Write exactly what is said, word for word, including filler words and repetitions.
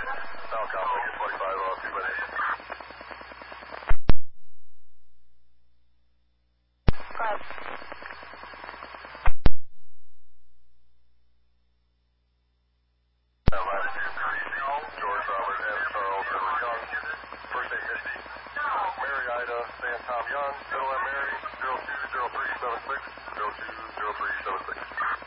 South Complex, twenty-five, uh, two minutes. Five. Latitude three zero, George Robert F. Charles Edward Young, first name Misty, Mary Ida San Tom Young, middle name Mary, zero two zero three seven six, zero two zero three seven six.